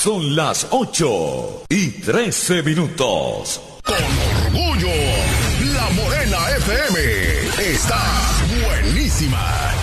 Son las 8:13. Con orgullo, La Morena FM está buenísima.